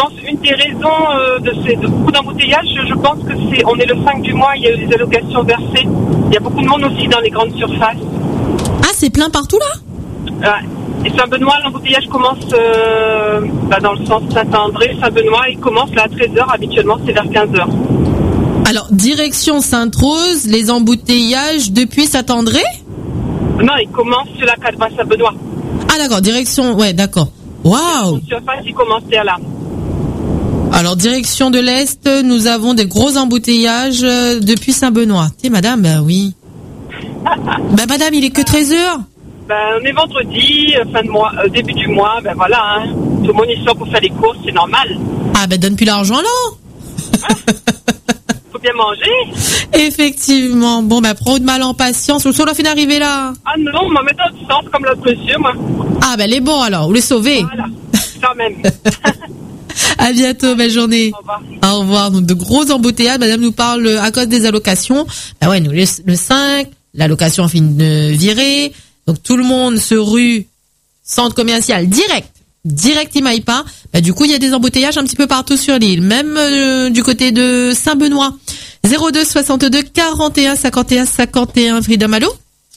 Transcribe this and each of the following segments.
pense une des raisons de beaucoup d'embouteillages, je pense que on est le 5 du mois, il y a eu des allocations versées. Il y a beaucoup de monde aussi dans les grandes surfaces. Ah, c'est plein partout là? Et Saint-Benoît, l'embouteillage commence dans le sens Saint-André, Saint-Benoît, il commence là à 13h, habituellement c'est vers 15h. Alors, direction Sainte-Rose, les embouteillages depuis Saint-André? Non, il commence sur la Cadre Saint-Benoît. Ah d'accord, direction, ouais, d'accord. Waouh! Surface, il commence là. Alors, direction de l'Est, nous avons des gros embouteillages depuis Saint-Benoît. Tiens, madame, ben oui. Ben madame, il est que 13h. Ben, on est vendredi, fin de mois, début du mois, ben voilà, hein. Tout le monde y sort pour faire les courses, c'est normal. Ah ben donne plus l'argent là. Faut bien manger. Effectivement. Bon ben pro de mal en patience. Le sol a fait d'arriver là. Ah non, on m'a mis dans le sens comme l'autre monsieur, moi. Ah ben les bons alors, vous les sauvez. Voilà, quand même. À bientôt, belle journée. Au revoir. Au revoir. Donc de gros embouteillages. Madame nous parle à cause des allocations. Ben ouais, nous le 5, l'allocation fin de virer. Donc tout le monde se rue centre commercial direct Imaïpa. Bah, du coup, il y a des embouteillages un petit peu partout sur l'île, même du côté de Saint-Benoît. 02 62 41 51 51. Freedom, allô?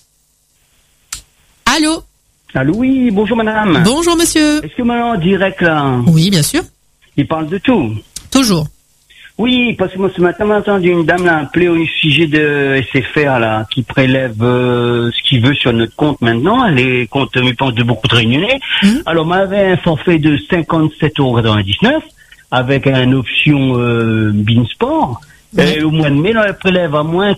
Allô? Allô, oui, bonjour madame. Bonjour monsieur. Est-ce que maintenant en direct là? Oui, bien sûr. Il parle de tout. Toujours. Oui, parce que moi ce matin, j'ai entendu une dame là appeler au sujet de SFR là, qui prélève ce qu'il veut sur notre compte maintenant. Les comptes, je pense, de beaucoup de Réunionnais. Alors, on m'avait un forfait de 57,99 € avec une option Beansport. Et au mois de mai, là, elle prélève à moins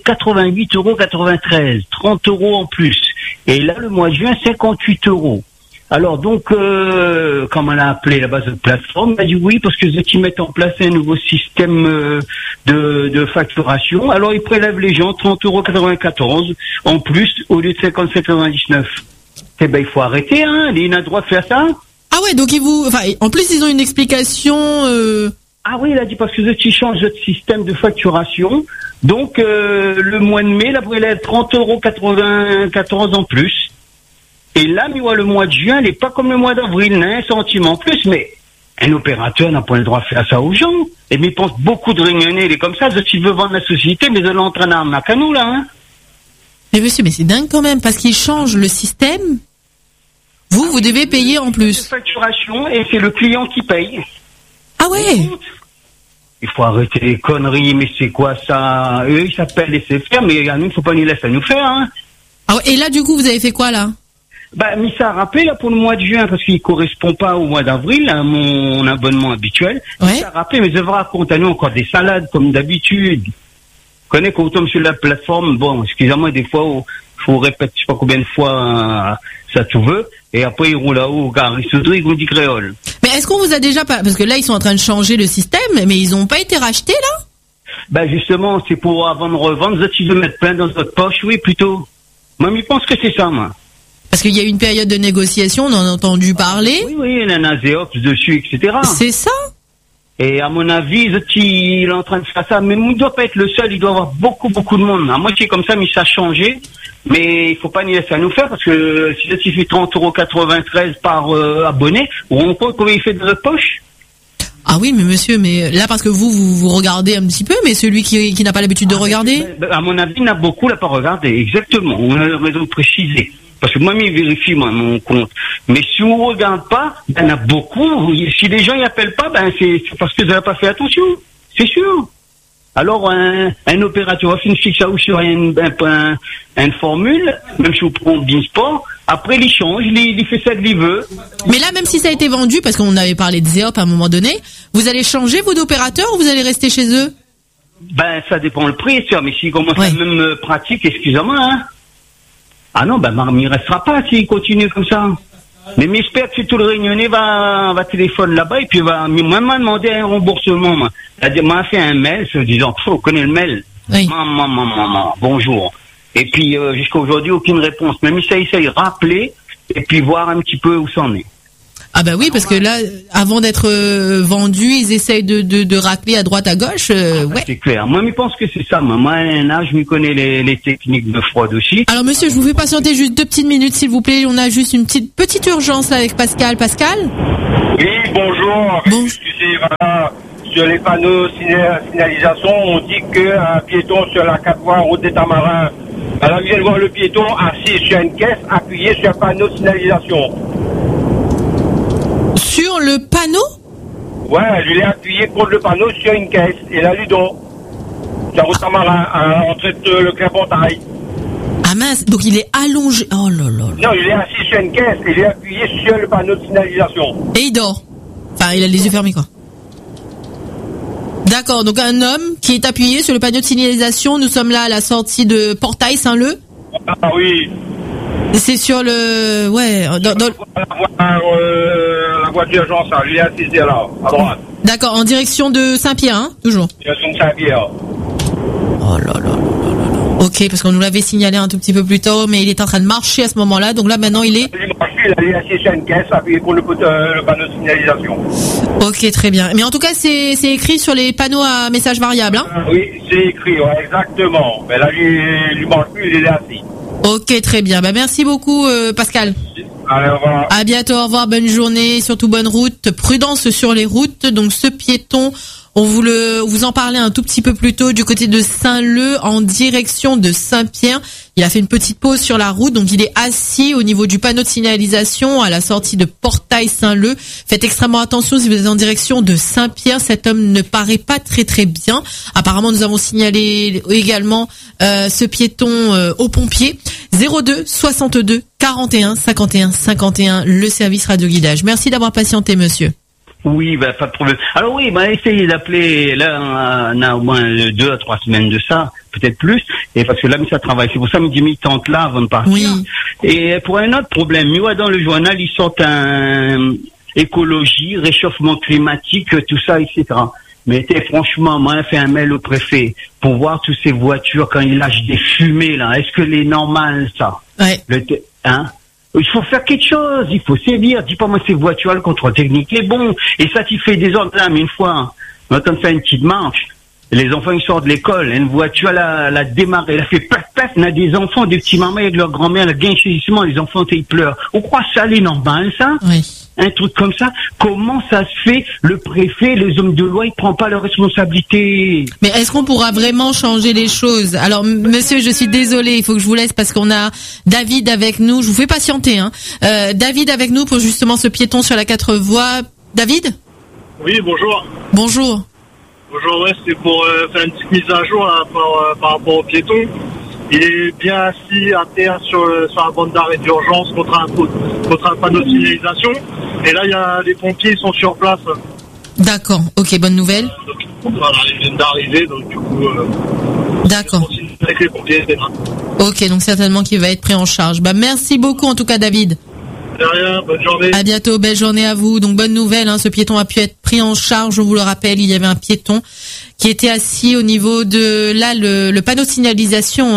88,93 €, 30 € en plus. Et là, le mois de juin, 58 €. Alors donc, comme elle a appelé la base de plateforme, elle a dit oui parce que ils mettent en place un nouveau système de facturation. Alors ils prélèvent les gens 30,94 € en plus au lieu de 57,99 €. Eh ben il faut arrêter, hein. Il a le droit de faire ça. Ah ouais, donc en plus ils ont une explication. Ah oui, il a dit parce que ils changent de système de facturation. Donc le mois de mai, la prélève 30,94 € en plus. Et là, le mois de juin, il n'est pas comme le mois d'avril, un centime en plus, mais un opérateur n'a pas le droit de faire ça aux gens. Et mais il pense beaucoup de Réunionnais, il est comme ça, s'il veut vendre la société, mais ils l'ont en train d'arnaquer à nous, là, hein. Mais monsieur, mais c'est dingue quand même, parce qu'ils changent le système. Vous devez payer en plus. Facturation, et c'est le client qui paye. Ah ouais? Il faut arrêter les conneries, mais c'est quoi ça? Eux, ils s'appellent laisser faire, mais à nous, il ne faut pas nous laisser nous faire, hein. Ah ouais, et là, du coup, vous avez fait quoi, là? Bah, mis ça à rappeler, là, pour le mois de juin, parce qu'il correspond pas au mois d'avril, à mon abonnement habituel. Ouais. Mis ça à rappeler, mais je vais raconter à nous encore des salades, comme d'habitude. Je connais quand on tombe sur la plateforme, bon, excusez-moi, des fois, faut répéter, je sais pas combien de fois, ça tout veut, et après, ils roulent là-haut, car ils se driguent, on dit créole. Mais est-ce qu'on vous a déjà pas, parce que là, ils sont en train de changer le système, mais ils ont pas été rachetés, là? Bah, justement, c'est pour, avant de revendre, vous êtes, si vous mettre plein dans votre poche, oui, plutôt. Moi, je pense que c'est ça, moi. Parce qu'il y a eu une période de négociation, on en a entendu parler. Oui, il y en a Zéops dessus, etc. C'est ça? Et à mon avis, il est en train de faire ça. Mais il ne doit pas être le seul, il doit y avoir beaucoup de monde. À moitié comme ça, mais ça a changé. Mais il faut pas ni laisser à nous faire, parce que si il fait 30,93 € par abonné, on rend compte combien il fait de notre poche. Ah oui, mais monsieur, mais là, parce que vous regardez un petit peu, mais celui qui n'a pas l'habitude de regarder? À mon avis, il y en a beaucoup, il n'a pas regardé. Exactement. On a raison de préciser. Parce que moi-même, il vérifie, mon compte. Mais si on ne regarde pas, il y en a beaucoup. Si les gens n'y appellent pas, c'est parce qu'ils n'ont pas fait attention. C'est sûr. Alors, un opérateur fait une fixation sur une formule, même si on prend Beansport, après, il change, il fait ça que il veut. Mais là, même si ça a été vendu, parce qu'on avait parlé de Zéop à un moment donné, vous allez changer vous d'opérateur ou vous allez rester chez eux? Ça dépend le prix, sûr. Mais s'il commence la même pratique, excusez-moi, hein. Ah non, il ne restera pas s'il continue comme ça. Mais j'espère que tout le Réunionnais va téléphoner là-bas et puis va m'a demandé un remboursement. C'est-à-dire, m'a fait un mail se disant, on connaît le mail. Oui. Maman, bonjour. Et puis, jusqu'à aujourd'hui, aucune réponse. Même si ça essaye de rappeler et puis voir un petit peu où ça en est. Ah bah oui, parce que là, avant d'être vendus, ils essayent de racler à droite à gauche. Ouais. C'est clair. Moi, je pense que c'est ça. Moi, à un âge, je connais les techniques de froid aussi. Alors monsieur, je vous fais patienter juste 2 petites minutes, s'il vous plaît. On a juste une petite urgence là avec Pascal. Pascal ? Oui, bonjour. Bon. Excusez, voilà, sur les panneaux signalisation, on dit qu'un piéton sur la 4 voies route des Tamarins. Alors, je viens de voir le piéton assis sur une caisse, appuyé sur un panneau de signalisation. Sur le panneau ? Ouais, je l'ai appuyé contre le panneau sur une caisse. Et là, Ludon, sur la route Tamarin, à l'entrée de le Clerpontail. Ah mince, donc il est allongé. Oh là là. Non, il est assis sur une caisse et il est appuyé sur le panneau de signalisation. Et il dort. Enfin, il a les yeux fermés, quoi. D'accord, donc un homme qui est appuyé sur le panneau de signalisation. Nous sommes là à la sortie de Portail Saint-Leu. Ah oui. C'est sur le... Ouais, la voie d'urgence, il est assis là, à droite. D'accord, en direction de Saint-Pierre, hein, toujours. Direction de Saint-Pierre. Oh là là là là là. Ok, parce qu'on nous l'avait signalé un tout petit peu plus tôt, mais il est en train de marcher à ce moment-là. Donc là, maintenant, il est... Il est assis sur une caisse, appuyé contre le panneau de signalisation. Ok, très bien. Mais en tout cas, c'est écrit sur les panneaux à message variable, hein. Oui, c'est écrit, ouais, exactement. Mais là, il ne mange plus, il est assis. Ok, très bien. Bah, merci beaucoup, Pascal. Allez, au revoir. À bientôt, au revoir, bonne journée, surtout bonne route. Prudence sur les routes. Donc ce piéton, on vous en parlait un tout petit peu plus tôt du côté de Saint-Leu en direction de Saint-Pierre. Il a fait une petite pause sur la route, donc il est assis au niveau du panneau de signalisation à la sortie de Portail Saint-Leu. Faites extrêmement attention si vous êtes en direction de Saint-Pierre. Cet homme ne paraît pas très très bien. Apparemment, nous avons signalé également ce piéton aux pompiers. 02 62 41 51 51, le service radio-guidage. Merci d'avoir patienté, monsieur. Oui, bah, pas de problème. Alors oui, essayez d'appeler, là, on a au moins 2 à 3 semaines de ça, peut-être plus, et parce que là, ça travaille. C'est pour ça, me tente là avant de partir. Oui. Et pour un autre problème, moi, dans le journal, ils sortent écologie, réchauffement climatique, tout ça, etc. Mais franchement, moi, j'ai fait un mail au préfet pour voir toutes ces voitures quand ils lâchent des fumées, là. Est-ce que c'est normal, ça? Ouais. Il faut faire quelque chose, il faut sévir. Dis pas moi ces voitures, le contrôle technique est bon. Et ça, tu fais des ordres là, mais une fois, on a fait une petite marche. Les enfants, ils sortent de l'école. Une voiture, elle a démarré. Elle a fait paf, paf. On a des enfants, des petits mamans avec leur grand-mère, le gain saisissement, les enfants, ils pleurent. On croit ça, c'est normal, ça? Oui. Un truc comme ça. Comment ça se fait? Le préfet, les hommes de loi, ils prennent pas leurs responsabilités. Mais est-ce qu'on pourra vraiment changer les choses? Alors, monsieur, je suis désolée, il faut que je vous laisse parce qu'on a David avec nous. Je vous fais patienter, hein. David avec nous pour justement ce piéton sur la 4 voies. David? Oui, bonjour. Bonjour. Bonjour, ouais, c'est pour faire une petite mise à jour là, par rapport au piéton. Il est bien assis à terre sur la bande d'arrêt d'urgence contre un panneau de signalisation. Et là, il y a les pompiers, ils sont sur place. D'accord, ok, bonne nouvelle. Donc, voilà, ils viennent d'arriver, donc du coup... D'accord. Avec les pompiers, c'est là. Ok, donc certainement qu'il va être pris en charge. Bah, merci beaucoup en tout cas, David. De rien, bonne journée. À bientôt, belle journée à vous. Donc bonne nouvelle, hein, ce piéton a pu être pris en charge. On vous le rappelle, il y avait un piéton qui était assis au niveau de là le panneau de signalisation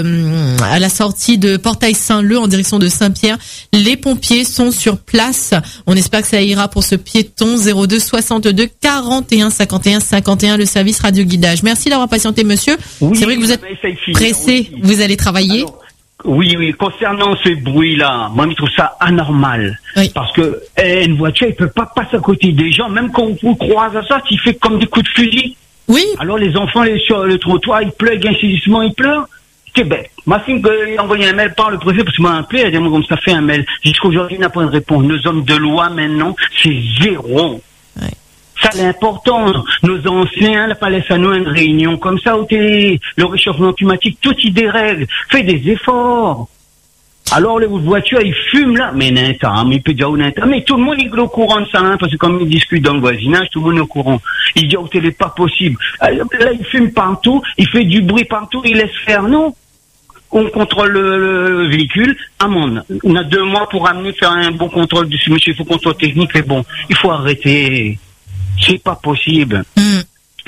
à la sortie de Portail Saint-Leu en direction de Saint-Pierre. Les pompiers sont sur place. On espère que ça ira pour ce piéton. 02 62 41 51 51, le service radio guidage. Merci d'avoir patienté, monsieur. Oui, c'est vrai que vous êtes pressé. Oui. Vous allez travailler. Alors, oui, concernant ce bruit-là, moi, je trouve ça anormal. Oui. Parce que une voiture, elle peut pas passer à côté des gens, même quand on vous croise à ça, tu fais comme des coups de fusil. Oui. Alors les enfants sur le trottoir, ils pleurent, un saisissement, ils pleurent. C'est bête. Ma fille a envoyé un mail par le préfet, parce que m'a appelé, elle a dit, comme ça fait un mail. Jusqu'aujourd'hui, il n'a pas de réponse. Nos hommes de loi, maintenant, c'est 0. Ouais. Ça, c'est important. Nos anciens, pas laissé à nous une réunion comme ça, où le réchauffement climatique, tout y dérègle. Fais des efforts. Alors, les voitures, ils fument là. Mais il peut dire, mais tout le monde est au courant de ça, hein, parce que comme ils discutent dans le voisinage, tout le monde est au courant. Il dit, c'est pas possible. Là, il fume partout, il fait du bruit partout, il laisse faire, non? On contrôle le véhicule, amende. On a 2 mois pour faire un bon contrôle dessus. Monsieur, il faut contrôle technique, mais bon, il faut arrêter. C'est pas possible.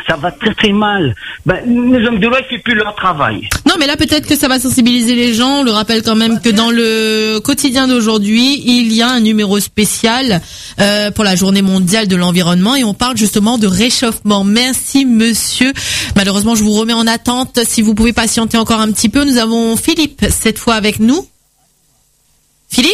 ça va très très mal. Les hommes de loi, ils font plus leur travail. Non, mais là, peut-être que ça va sensibiliser les gens. On le rappelle quand même que dans le quotidien d'aujourd'hui, il y a un numéro spécial pour la journée mondiale de l'environnement et on parle justement de réchauffement. Merci, monsieur. Malheureusement, je vous remets en attente. Si vous pouvez patienter encore un petit peu, nous avons Philippe cette fois avec nous. Philippe ?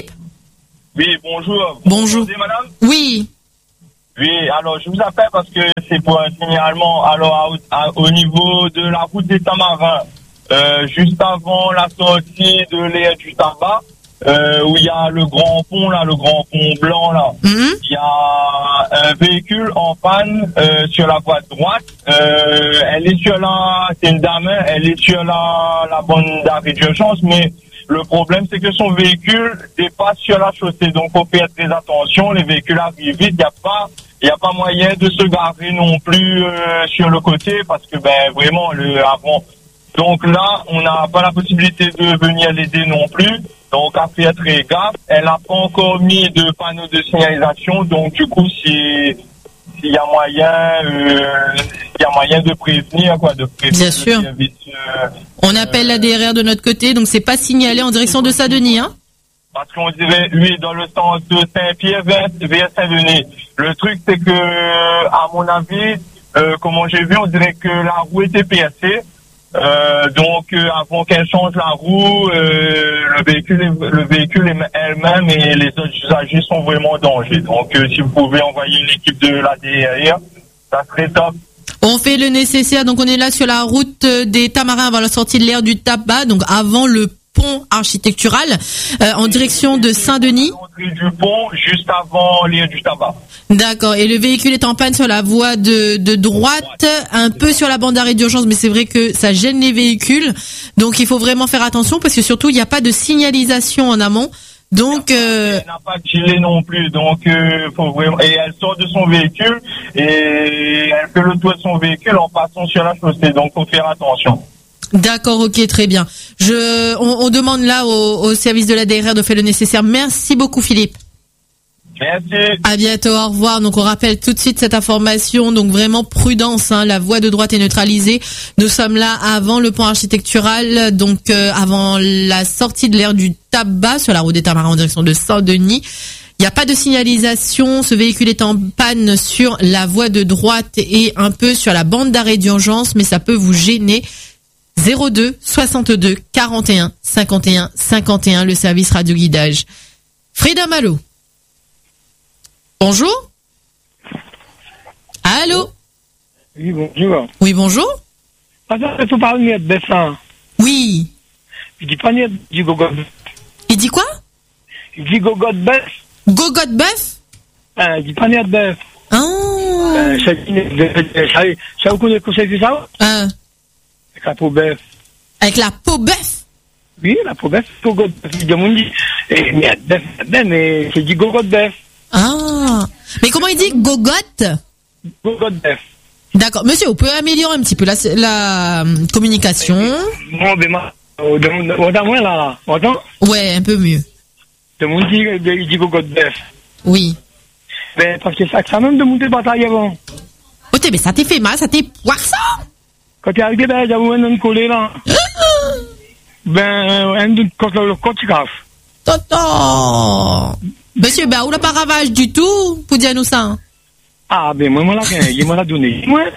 Oui, bonjour. Bonjour. Vous m'entendez, madame ? Oui. Oui, alors je vous appelle parce que c'est pour un signalement. Alors au niveau de la route des Tamarins, juste avant la sortie de l'aire du tabac, où il y a le grand pont là, le grand pont blanc là, il y a un véhicule en panne sur la voie droite. Elle est sur c'est une dame, elle est sur la bande d'arrêt d'urgence, mais le problème, c'est que son véhicule dépasse sur la chaussée. Donc, faut faire très attention. Les véhicules arrivent vite. Il y a pas moyen de se garer non plus sur le côté parce que, vraiment, avant. Donc là, on n'a pas la possibilité de venir l'aider non plus. Donc, à faire très gaffe. Elle n'a pas encore mis de panneau de signalisation. Donc, du coup, s'il y a moyen de prévenir, quoi, Bien sûr. On appelle la DRR de notre côté, donc c'est pas signalé en direction de Saint-Denis, hein? Parce qu'on dirait, oui, dans le sens de Saint-Pierre vers Saint-Denis. Le truc, c'est que, à mon avis, comment j'ai vu, on dirait que la roue était percée. Donc, avant qu'elle change la roue, le véhicule elle-même et les autres usagers sont vraiment en danger. Donc, si vous pouvez envoyer une équipe de la DRR, ça serait top. On fait le nécessaire, donc on est là sur la route des Tamarins avant la sortie de l'aire du tabac, donc avant le pont architectural, en direction de Saint-Denis. L'entrée du pont, juste avant l'aire du tabac. D'accord, et le véhicule est en panne sur la voie de droite, un peu sur la bande d'arrêt d'urgence, mais c'est vrai que ça gêne les véhicules, donc il faut vraiment faire attention parce que surtout il n'y a pas de signalisation en amont. Donc, elle n'a pas de gilet non plus, donc faut vraiment. Et elle sort de son véhicule et elle fait le tour de son véhicule en passant sur la chaussée, donc faut faire attention. D'accord, ok, très bien. On demande là au service de la DRR de faire le nécessaire. Merci beaucoup, Philippe. Merci. À bientôt, au revoir. Donc on rappelle tout de suite cette information, donc vraiment prudence, hein, la voie de droite est neutralisée. Nous sommes là avant le pont architectural, donc avant la sortie de l'aire du tabac sur la route des Tamarins en direction de Saint-Denis. Il n'y a pas de signalisation, ce véhicule est en panne sur la voie de droite et un peu sur la bande d'arrêt d'urgence, mais ça peut vous gêner. 02 62 41 51 51, le service radio guidage. Frida Malo. Bonjour. Allô? Oui, bonjour. Oui, bonjour. Il faut parler de bœuf, hein. Oui. Il dit pas du gogot. Il dit quoi? Il dit gogot de bœuf. Gogot de bœuf? Il dit pas de bœuf. Ah. Ça vous connaissez conseil de ça? Avec la peau bœuf. Avec la peau bœuf? Oui, la peau bœuf, gogot de bœuf. Il dit, mais c'est du gogot de bœuf. Ah. Mais comment il dit gogotte? Gogot de bœuf. D'accord. Monsieur, vous pouvez améliorer un petit peu la communication? Non, mais moi, là. Entends? Ouais, un peu mieux. Tout le monde dit, il dit gogot de bœuf. Oui. Ben, parce que ça même de monter bataille avant. Oh, mais ça t'est fait mal, ça t'est poisson? Quand t'es arrivé, ben, j'avais un collé là. Quand tu casses. Tonton. Monsieur, où n'a pas ravage du tout pour dire nous ça? Ah, ben, moi, il m'a donné. Moi?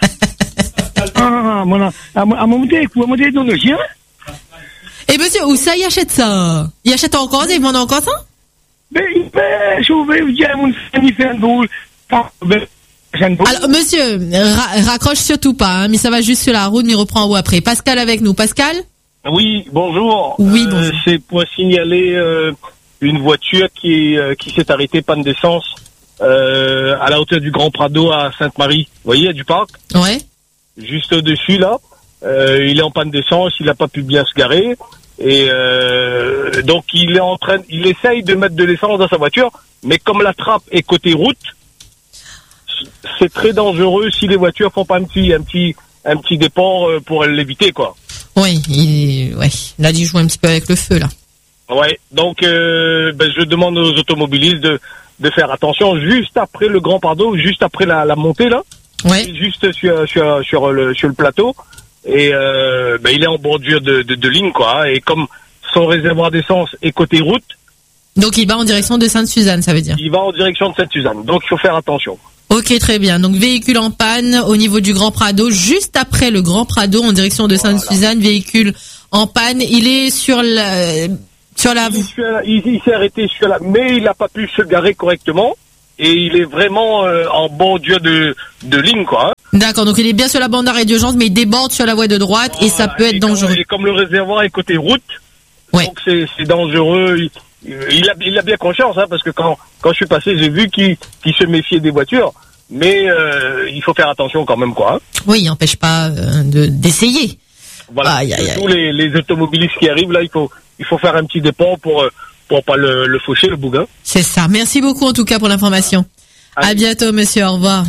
À mon donné, hein? Et monsieur, où ça, il achète ça? Il achète encore ça, il vend encore ça? Ben, je vais vous dire, mon famille fait un boule. Alors, monsieur, raccroche surtout pas, hein, mais ça va juste sur la route, mais reprend en haut après. Pascal avec nous. Pascal? Oui, bonjour. Oui, bonjour. C'est pour signaler une voiture qui s'est arrêtée panne d'essence à la hauteur du Grand Prado à Sainte-Marie. Vous voyez, du parc? Ouais. Juste au-dessus, là. Il est en panne d'essence, il n'a pas pu bien se garer. Et donc, il essaye de mettre de l'essence dans sa voiture, mais comme la trappe est côté route, c'est très dangereux si les voitures font pas un petit départ pour l'éviter, quoi. Oui, il a dit jouer un petit peu avec le feu, là. Ouais, donc je demande aux automobilistes de faire attention juste après le Grand Prado, juste après la montée là. Ouais. Il est juste sur le plateau. Et il est en bordure de ligne, quoi. Et comme son réservoir d'essence est côté route. Donc il va en direction de Sainte-Suzanne, ça veut dire. Il va en direction de Sainte-Suzanne. Donc il faut faire attention. Ok, très bien. Donc véhicule en panne au niveau du Grand Prado, juste après le Grand Prado en direction de Sainte-Suzanne, véhicule en panne. Il est sur la Il s'est arrêté mais il n'a pas pu se garer correctement. Et il est vraiment en bordure de ligne, quoi. D'accord, donc il est bien sur la bande d'arrêt d'urgence, mais il déborde sur la voie de droite et ça peut être dangereux. Et comme le réservoir est côté route, donc c'est dangereux. Il a bien conscience, hein, parce que quand je suis passé, j'ai vu qu'il se méfiait des voitures, mais il faut faire attention quand même, quoi. Hein. Oui, il n'empêche pas d'essayer. Voilà. Tous les automobilistes qui arrivent là, il faut faire un petit dépôt pour pas le faucher, le bougain. C'est ça. Merci beaucoup en tout cas pour l'information. À bientôt, monsieur. Au revoir.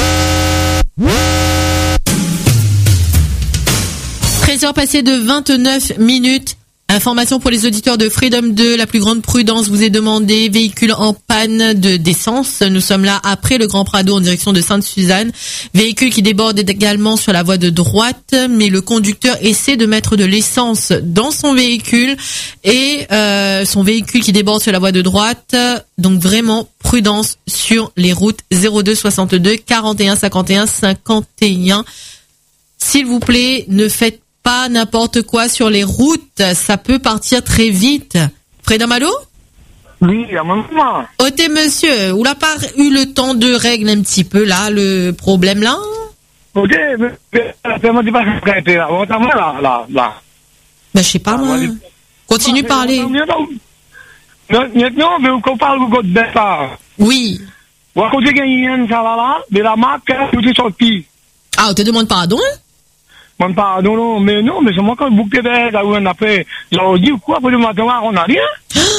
13h passées de 29 minutes. Information pour les auditeurs de Freedom 2, la plus grande prudence vous est demandée. Véhicule en panne d'essence. Nous sommes là après le Grand Prado en direction de Sainte-Suzanne. Véhicule qui déborde également sur la voie de droite, mais le conducteur essaie de mettre de l'essence dans son véhicule et son véhicule qui déborde sur la voie de droite. Donc vraiment prudence sur les routes 02 62 41 51 51. S'il vous plaît, ne faites pas n'importe quoi sur les routes, ça peut partir très vite. Freedom, allô? Oui, à mon moment. Ok, monsieur, vous n'avez pas eu le temps de régler un petit peu, là, le problème, là? Ok, mais fais-moi dire là. Ben, je sais pas, moi. Continue de parler. Non, mais on parle de ça. Oui. Ou à côté gagnant, ça là, mais la marque, vous êtes sorti. Ah, on te demande pardon, hein? Non, mais c'est moi quand vous bouquez là où on a fait, j'ai dit quoi pour le matin, on n'a rien.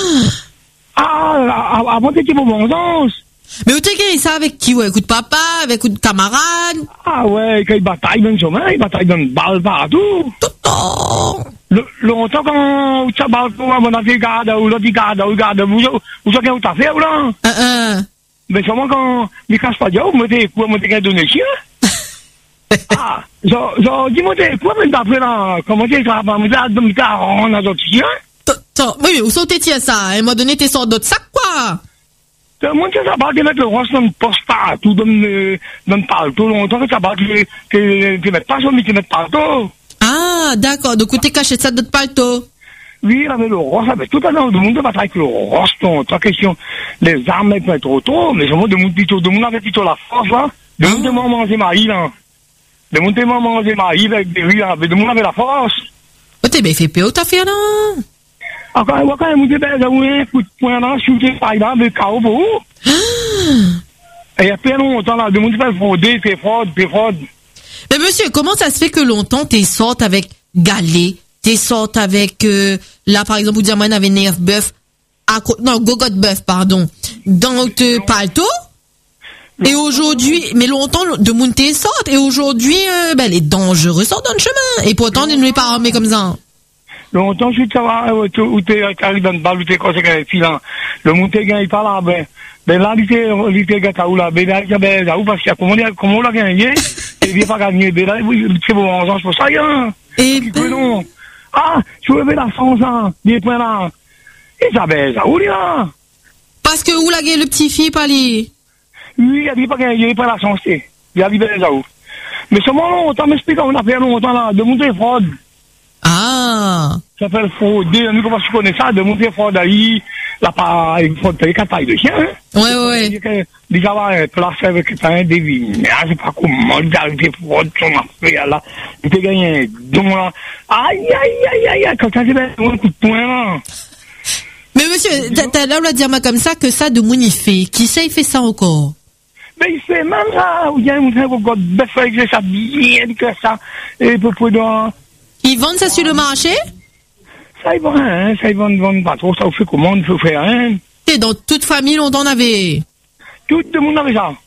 Avant t'étais pour bon sens. Mais vous t'es ça avec qui, ouais? Écoute papa, avec écoute camarade? Ah ouais, quand il bataille dans le chemin, il bataille dans le balle partout. Longtemps quand tu as balle pour moi, on a fait garde, ou l'autre garde, vous savez où t'as fait, ou là? Mais c'est moi quand, il casse pas d'eau, moi t'es donné chien. Dis-moi, quoi, mais d'après là, comment tu es capable de me rendre à d'autres chiens? Oui, où sont tes tiens ça? Elle m'a donné tes sortes d'autres sacs, quoi? Moi, tu sais, ça va te mettre le roche dans le poste partout, dans le paletot, longtemps que ça va te mettre pas sur, mais tu mets partout. Ah, d'accord, donc où t'es caché ça de paletot? Oui, avec le roche, avec tout à l'heure, le monde va avec le roche, ta question, les armes, elles peuvent être trop, mais je me demande plutôt, de mon avec plutôt la force, là, de mon manger Marie, là. De monter manger Marie avec des rues, de mon avec la force. Oh, t'es bien fait péo, t'as fait, non? Quand elle monte bien, un coup de poing là, shooter par là, le chaos pour vous. Et il y a pas longtemps là, de monter pas frauder, t'es fraude. Mais monsieur, comment ça se fait que longtemps t'es sorte avec Galet, t'es sorte avec, là par exemple, vous dites, moi, on avait Nerf Bœuf, Gogot Bœuf, pardon, dans le paletot? Et aujourd'hui, mais longtemps, de monter sorte, et aujourd'hui, les dangereux sortent dans le chemin. Et pourtant, ils ne les pas armés comme ça. Longtemps, je suis où t'es arrivé dans le bal, où t'es quand c'est filant. Le monté gagne pas là, là, il était gâté où là, là, parce que comment on l'a gagné, il vient pas gagner, là, c'est bon, on pour ça, hein. Et non. Tu veux la France, hein, des points là. Et ça, où là? Parce que où l'a gagné le petit fille, Pali? Oui, il n'y a pas la chance. Il a dit les autres. Mais seulement longtemps, m'explique, on a fait longtemps là, de monter fraude. Ah! Ça fait frauder, nous comment tu connais ça, de monter fraude là, il faut des tailles de chien. Ouais. Il va avoir placé avec un devine. Mais je sais pas comment, il a été fraude, son affaire là. Il a gagné un don là. Aïe, quand ça s'est fait un coup de poing là. Mais monsieur, t'as là, on va dire comme ça que ça de Mouni fait. Qui sait, il fait ça encore? Mais il fait même ça, il y a un gars de bœuf avec ça bien que ça, et peu prudent. Ils vendent ça sur le marché? Ça, ils vendent pas trop, ça vous fait comment, il faut faire rien. Et dans toute famille, on en avait? Tout le monde avait ça.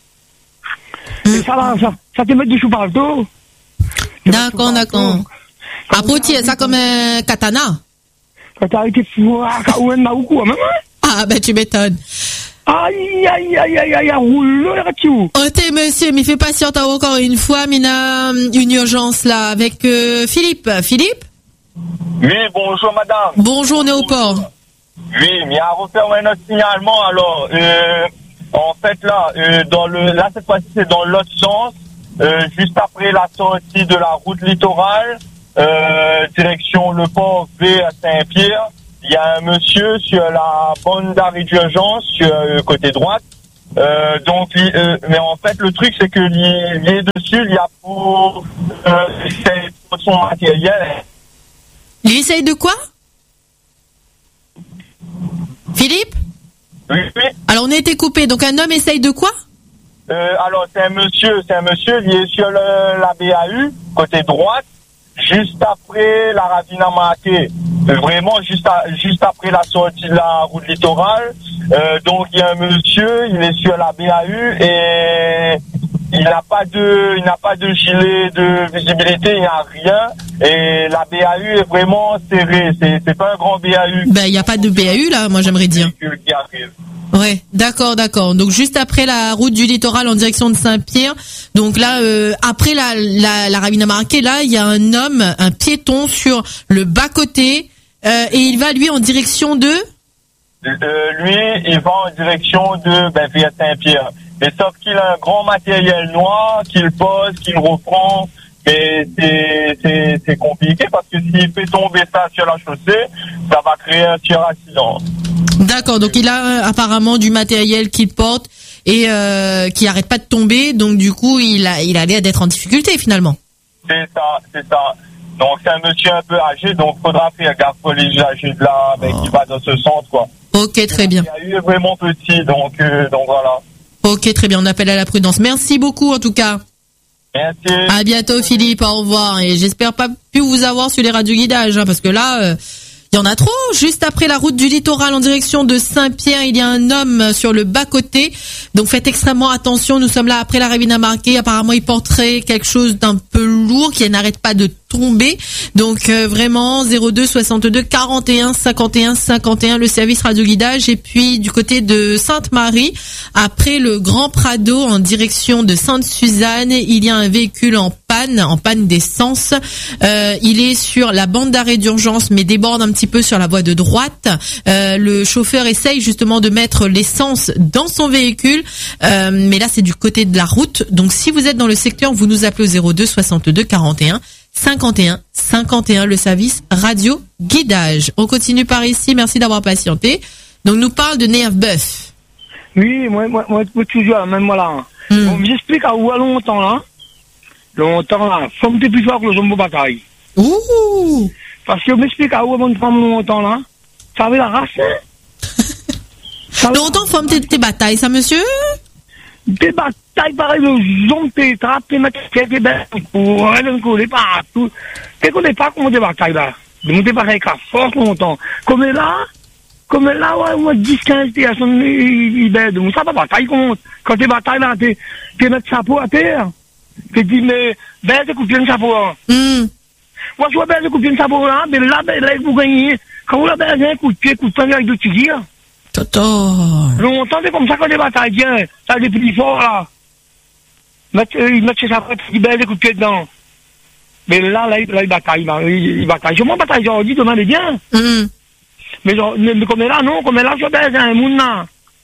Et ça là, ça te met du chou partout. D'accord. Après, ça comme un katana? Quand t'as été fou, ou quoi, même? Ah, ben, tu m'étonnes. Aïe, roule le radio. Ok, monsieur, mais fais patienter encore une fois, mina une urgence là avec Philippe. Philippe? Oui, bonjour madame. Bonjour, on est au port. Oui, mais à refaire un autre signalement, alors, en fait là, là cette fois-ci c'est dans l'autre sens, juste après la sortie de la route littorale, direction le port V à Saint-Pierre, il y a un monsieur sur la bande d'arrêt d'urgence, sur côté droite, mais en fait le truc c'est que lié dessus, il y a pour son matériel. Il essaye de quoi? Philippe? Oui. Alors on a été coupé, donc un homme essaye de quoi? Alors c'est un monsieur, il est sur la BAU, côté droite, juste après la ravine à Maquet, vraiment juste après la sortie de la route littorale. Donc il y a un monsieur, il est sur la BAU et il n'a pas de gilet de visibilité, il n'y a rien. Et la BAU est vraiment serrée, c'est pas un grand BAU. Ben il n'y a pas de BAU là, moi j'aimerais dire. Qui arrive. Ouais, d'accord. Donc juste après la route du littoral en direction de Saint-Pierre. Donc là, après la ravine à Marquet, là, il y a un homme, un piéton sur le bas côté, et il va lui en direction de. Lui, il va en direction de vers Saint-Pierre. Mais sauf qu'il a un grand matériel noir qu'il pose, qu'il reprend. Mais c'est compliqué parce que s'il fait tomber ça sur la chaussée, ça va créer un accident. D'accord, donc il a apparemment du matériel qu'il porte et qui arrête pas de tomber, donc du coup il a l'air d'être en difficulté finalement. C'est ça. Donc c'est un monsieur un peu âgé, donc faudra faire gaffe pour les âgés de là, qui va dans ce sens quoi. Ok, très bien. Il y a eu vraiment petit, donc voilà. Ok, très bien, on appelle à la prudence. Merci beaucoup en tout cas. Merci. À bientôt Philippe, au revoir. Et j'espère pas plus vous avoir sur les radios guidages, parce que là, il y en a trop. Juste après la route du littoral en direction de Saint-Pierre, il y a un homme sur le bas-côté. Donc faites extrêmement attention, nous sommes là après la ravine à Marquet. Apparemment, il porterait quelque chose d'un peu lourd qui n'arrête pas de tomber. Donc vraiment 02 62 41 51 51 le service radio guidage. Et puis du côté de Sainte-Marie, après le Grand Prado en direction de Sainte-Suzanne, il y a un véhicule en panne d'essence. Il est sur la bande d'arrêt d'urgence mais déborde un petit peu sur la voie de droite. Le chauffeur essaye justement de mettre l'essence dans son véhicule, mais là c'est du côté de la route. Donc si vous êtes dans le secteur, vous nous appelez au 02 62 41 51 51 le service radio guidage. On continue par ici, merci d'avoir patienté. Donc nous parle de Nerf-Bœuf. Oui, moi toujours même moi là. On m'explique à où longtemps là. Longtemps là, faut me plus fort que le jambon bataille. Ouh. Parce que je m'explique à où on femme longtemps là. Ça avait la race. Longtemps faut me tes batailles, ça monsieur? Des batailles pareil, le jambon tes trappes, tes mettre quelques bêtes pour rien coller partout. Tu connais pas comment des batailles là. De monter pareil qu'à force longtemps. Comme là, ouais, moi 10-15 t'es à son ibère de ça pas bataille quand t'es bataille là, t'es mettre chapeau à terre. Tu dis mais ben c'est couper un chapeau. Moi je vois ben c'est couper un chapeau là, mais là vous gagnez. Quand vous la ben un coup de pied, coup de poing avec deux tigres. Toto. Longtemps c'est comme ça quand des batailles bien, ça des plus forts là. Il met ses chapeaux, il ben des coups de pied dedans. Mais là il bataille, il bataille. Je m'en bataille aujourd'hui, demandez bien. Mais comme là, non, comme là, je baise un monde là.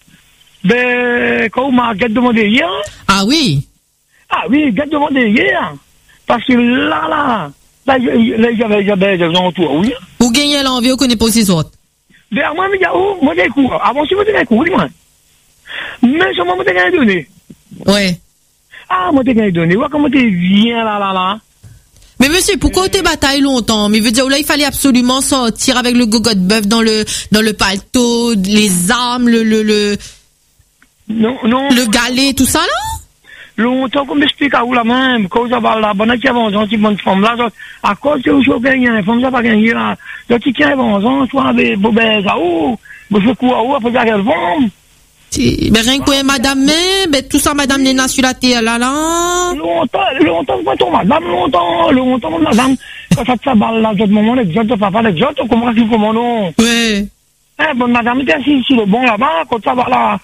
Ben, quand on m'a demandé hier. Ah oui? Ah oui, j'ai demandé hier. Parce que là, j'avais des entours, oui. Vous gagnez l'envie, vous connaissez pas ces autres. Ben, moi, j'ai cours. Avant, si vous avez cours, dis-moi. Mais, sur moi, j'ai gagné donné. Ouais. Ah, moi, j'ai gagné donné. Ouais, comment tu viens là. Mais monsieur, pourquoi t'es bataille longtemps? Mais veut dire, là, il fallait absolument sortir avec le gogo de bœuf dans le paletot, les armes, Non. Le galet, tout ça, là? Longtemps qu'on m'explique à où la même, quand ça va là, bonne qui avance, une bonne femme là, à cause que je gagne, la femme, ça va gagner là, donc qui avance, soit avec Bobès à où, je fais quoi à où, après qu'elle vend. Mais rien que madame, mais tout ça, madame, les nains sur la terre, là. Longtemps, madame, quand ça te balle là, d'autres moments, l'exote, papa, l'exote, comment non? Ouais. Bonne madame, t'es assise sur le bon là-bas, quand ça va là,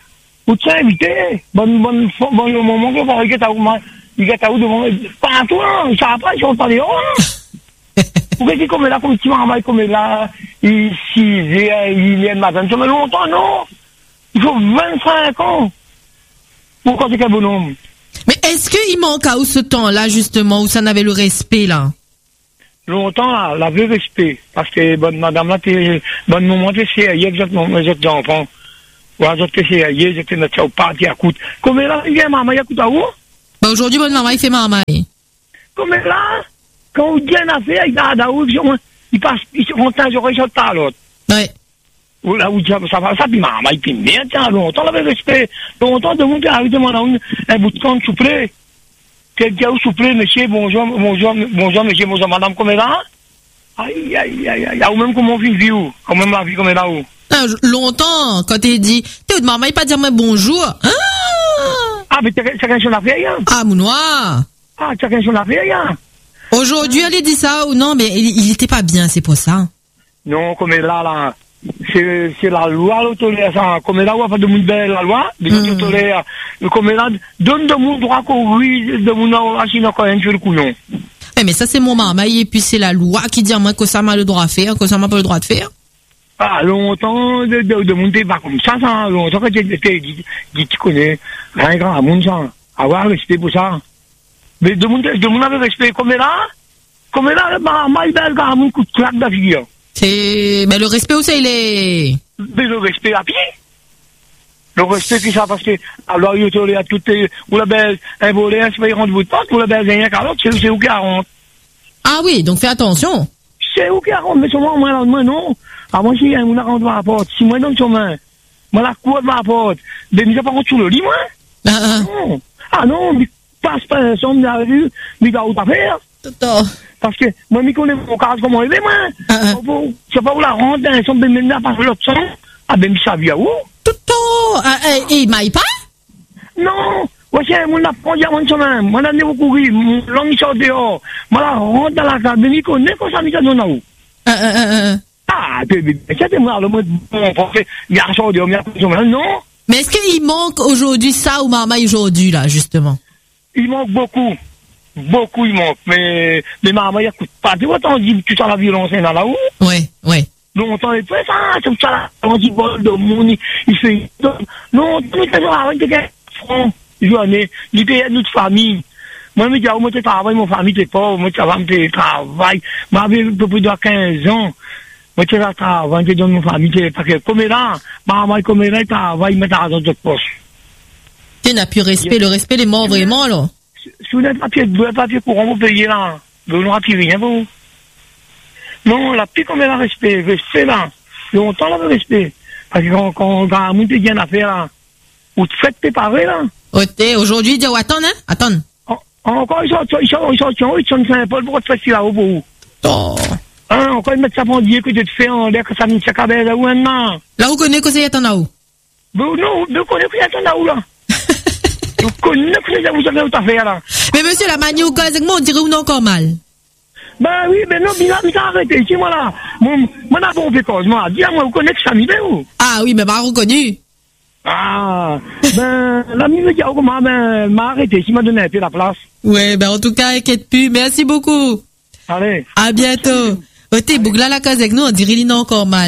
Ou tu es invité. Bon moment que vous il y a devant, pas toi, ça va pas, ils sont pas des pourquoi c'est comme là, comme tu m'as comme là, ici, il y a le matin, ça fait longtemps, non? Il faut 25 ans. Pourquoi c'est qu'un bonhomme? Mais est-ce qu'il manque à où ce temps-là, justement, où ça n'avait le respect, là? Longtemps, là, la vraie respect. Parce que, bonne madame, là, bonne moment, c'est hier, exactement, mes autres enfants. Ou à d'autres, c'est hier, j'étais notre parti à coûte. Comme là, il y a maman, il y a coûte à où? Bah, aujourd'hui, bonne maman, il fait maman. Comme là, quand il vient à faire, il a d'où, il passe, il se rend un jour, il saute à l'autre. Ouais. Ou là où ça va, ça, puis maman, il fait bien, tiens, longtemps, la vraie respect. Longtemps, de monter à un bout de compte souple. Quelqu'un souple, monsieur, bonjour, monsieur, bonjour, madame, comme là? Aïe, ou même comment on vit, ou, quand même la vie, comme là, où? Longtemps, quand t'es dit, t'es de maman, il pas dire mais bonjour. Ah, mais chacun son affaire, hein? Ah, mounoir. Ah, chacun son affaire, hein? Aujourd'hui, elle dit ça ou non, mais il était pas bien, c'est pour ça. Non, comme là, c'est la loi, l'autorité, ça. Comme là, on va pas de monde belle, la loi, l'autorité, comme là, donne de mon droit qu'on vit, de mon machine quand même sur le couillon. Mais ça, c'est mon maman, et puis c'est la loi qui dit à moi que ça m'a le droit de faire, que ça m'a pas le droit de faire. Ah, longtemps, de monter pas comme ça, longtemps que tu connais, rien grand à monde, ça. Avoir respect pour ça. Mais de mon avec respect, comme là, ma belle, quand mon coup de claque de la figure. Mais le respect aussi, il est. Mais le respect à pied. Le respect, c'est ça, parce que, alors, il y a tout, ou la belle, un volet, un se rendre bout de porte, ou la belle, rien qu'à l'autre, c'est où qui rentre. Ah oui, donc fais attention. C'est où qui rentre, mais sûrement, moi, non. Ah, moi, si, on a rendu ma porte. Si moi, donne sur main, moi, la cour de ma porte, mais mis à part sur le lit, moi. Non. Ah, non, mais passe pas un son de la rue, mais va où t'as faire. Parce que, moi, je connais mon cas, comment il est, moi. Je sais pas où la rentre, un son de maintenant, parce que l'autre son, ah, ben, ça vient où? Et il m'aille pas? Non. Ouais, c'est, mon a pris à mon chemin. Moi, là, je courir, mon langue sort dehors. Moi, là, rentre dans la case, mais je connais qu'on s'en met à donner où. Ah, c'était moi, le mot bon, parce que, il y a un sort dehors, non? Mais est-ce qu'il manque aujourd'hui ça ou maman aujourd'hui, là, justement? Il manque beaucoup. Beaucoup, il manque. Mais maman, il écoute pas. Tu vois, on dit, tu sens la violence, là, là-haut? Ouais. Longtemps, il fait ça, c'est ça, là. On dit, vol de monde, il fait, non, tout le temps, avec des francs, journée, il paye notre famille. Moi, je me dis, moi, je travaille, mon famille, t'es pauvre, moi, je travaille, moi, j'avais à peu près de 15 ans. Moi, je travaille, je donne mon famille, parce que, comme là, maman, comme là, il travaille, il met dans notre poche. Tu n'as plus respect, le respect est mort vraiment, alors. Si vous n'avez pas papier courant, vous payez là. Vous n'aurez plus rien, vous. Non, la plus comme elle a respect, là. Longtemps, elle a respect. Parce que quand on a monté bien à faire, là, ou te faites préparer, là. Aujourd'hui, il dit, attends. Encore, ils sont Saint-Paul, pourquoi tu fais ça là-haut, pour vous? Encore, ils mettent ça pour dire que tu te fais en l'air, que ça me tient à là, ou maintenant. Là, vous connaissez que c'est Yatan là-haut? Non, vous connaissez que c'est Yatan là-haut, là. Vous connaissez que vous savez où t'as fait, là. Mais monsieur, la manie au cas, on dirait ou non encore mal? Ben oui, ben non, mais t'as arrêté, ici, moi, là. Moi, là, bon, fait moi, dis-moi, vous connaissez que ça m'y fait, où? Ah oui, mais m'a reconnu. Ah, ben, l'ami me dit, comment, m'a arrêté, s'il m'a donné un peu la place. Ouais, ben, en tout cas, inquiète plus. Merci beaucoup. Allez. À bientôt. Bougla la case avec nous, on dirait qu'il n'a encore mal.